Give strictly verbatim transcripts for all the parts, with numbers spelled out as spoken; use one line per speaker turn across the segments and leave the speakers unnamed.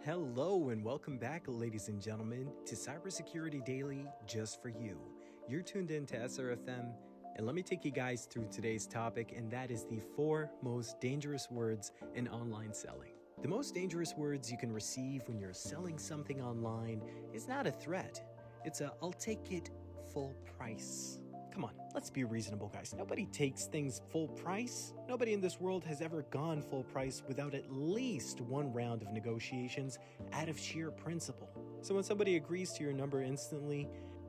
Hello and welcome back, ladies and gentlemen, to Cybersecurity Daily just for you. You're tuned in to S R F M, and let me take you guys through today's topic, and that is the four most dangerous words in online selling. The most dangerous words you can receive when you're selling something online is not a threat. It's a "I'll take it full price." Come on, let's be reasonable, guys. Nobody takes things full price. Nobody in this world has ever gone full price without at least one round of negotiations out of sheer principle. So when somebody agrees to your number instantly,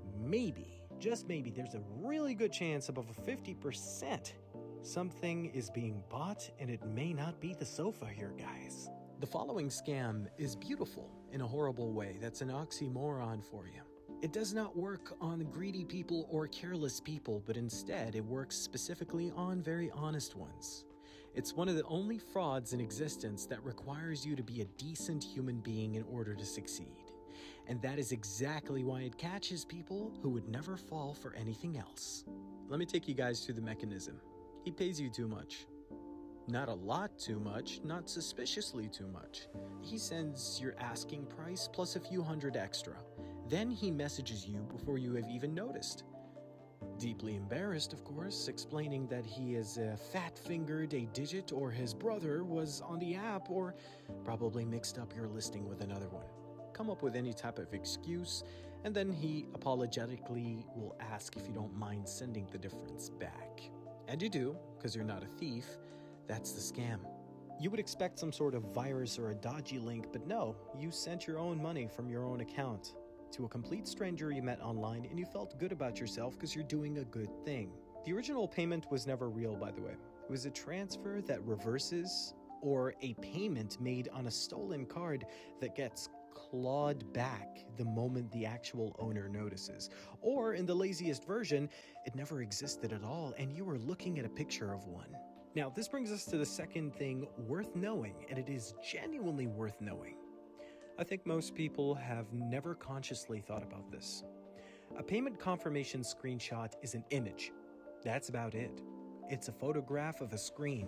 maybe, just maybe, there's a really good chance above a fifty percent something is being bought, and it may not be the sofa here, guys. The following scam is beautiful in a horrible way. That's an oxymoron for you. It does not work on greedy people or careless people, but instead it works specifically on very honest ones. It's one of the only frauds in existence that requires you to be a decent human being in order to succeed. And that is exactly why it catches people who would never fall for anything else. Let me take you guys through the mechanism. He pays you too much. Not a lot too much, not suspiciously too much. He sends your asking price plus a few hundred extra. Then he messages you before you have even noticed. Deeply embarrassed, of course, explaining that he has uh, fat-fingered a digit, or his brother was on the app, or probably mixed up your listing with another one. Come up with any type of excuse, and then he apologetically will ask if you don't mind sending the difference back. And you do, because you're not a thief. That's the scam. You would expect some sort of virus or a dodgy link, but no, you sent your own money from your own account to a complete stranger you met online, and you felt good about yourself because you're doing a good thing. The original payment was never real, by the way. It was a transfer that reverses, or a payment made on a stolen card that gets clawed back the moment the actual owner notices. Or, in the laziest version, it never existed at all, and you were looking at a picture of one. Now, this brings us to the second thing worth knowing, and it is genuinely worth knowing. I think most people have never consciously thought about this. A payment confirmation screenshot is an image. That's about it. It's a photograph of a screen,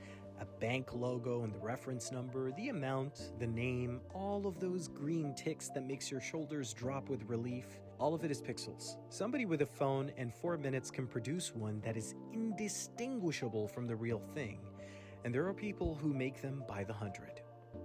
a bank logo and the reference number, the amount, the name, all of those green ticks that makes your shoulders drop with relief. All of it is pixels. Somebody with a phone and four minutes can produce one that is indistinguishable from the real thing. And there are people who make them by the hundred.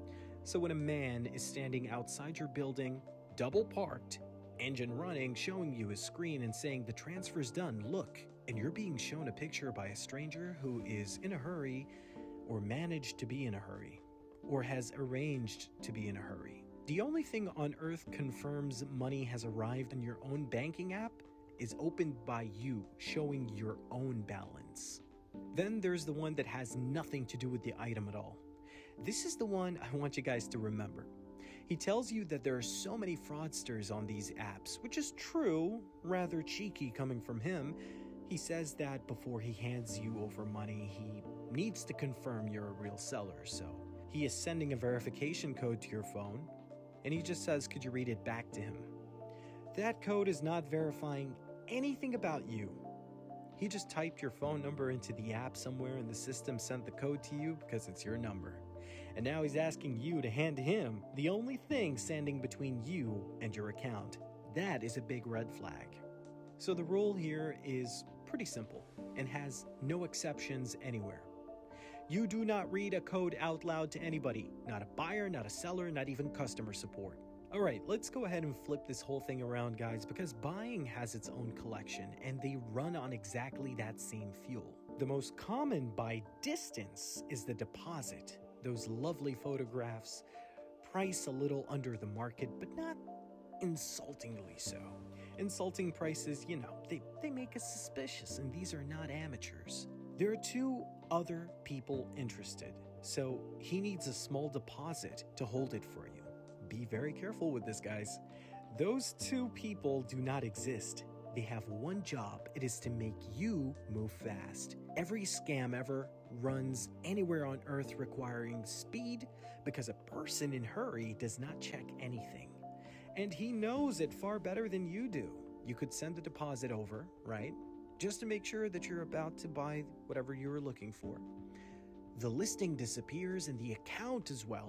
So when a man is standing outside your building, double parked, engine running, showing you his screen and saying the transfer's done, look, and you're being shown a picture by a stranger who is in a hurry, or managed to be in a hurry, or has arranged to be in a hurry. The only thing on earth confirms money has arrived on your own banking app is opened by you, showing your own balance. Then there's the one that has nothing to do with the item at all. This is the one I want you guys to remember. He tells you that there are so many fraudsters on these apps, which is true, rather cheeky coming from him. He says that before he hands you over money, he needs to confirm you're a real seller, so he is sending a verification code to your phone, and he just says, could you read it back to him? That code is not verifying anything about you. He just typed your phone number into the app somewhere, and the system sent the code to you because it's your number. And now he's asking you to hand him the only thing standing between you and your account. That is a big red flag. So the rule here is pretty simple and has no exceptions anywhere. You do not read a code out loud to anybody, not a buyer, not a seller, not even customer support. All right, let's go ahead and flip this whole thing around, guys, because buying has its own collection and they run on exactly that same fuel. The most common by distance is the deposit. Those lovely photographs, price a little under the market, but not insultingly so. Insulting prices, you know, they, they make us suspicious, and these are not amateurs. There are two other people interested, so he needs a small deposit to hold it for you. Be very careful with this, guys. Those two people do not exist. They have one job. It is to make you move fast. Every scam ever runs anywhere on earth requiring speed because a person in hurry does not check anything. And he knows it far better than you do. You could send the deposit over, right? Just to make sure that you're about to buy whatever you were looking for. The listing disappears and the account as well,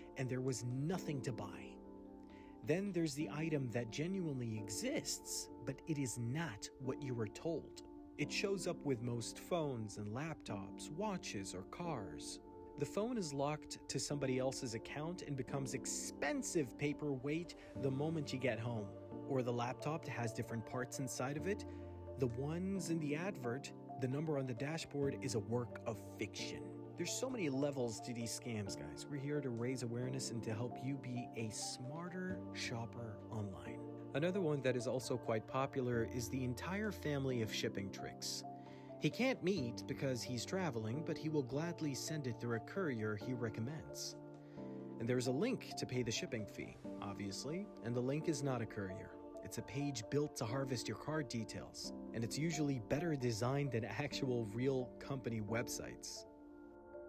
and there was nothing to buy. Then there's the item that genuinely exists, but it is not what you were told. It shows up with most phones and laptops, watches, or cars. The phone is locked to somebody else's account and becomes expensive paperweight the moment you get home. Or the laptop has different parts inside of it. The ones in the advert, the number on the dashboard is a work of fiction. There's so many levels to these scams, guys. We're here to raise awareness and to help you be a smarter shopper online. Another one that is also quite popular is the entire family of shipping tricks. He can't meet because he's traveling, but he will gladly send it through a courier he recommends. And there's a link to pay the shipping fee, obviously, and the link is not a courier. It's a page built to harvest your card details, and it's usually better designed than actual real company websites.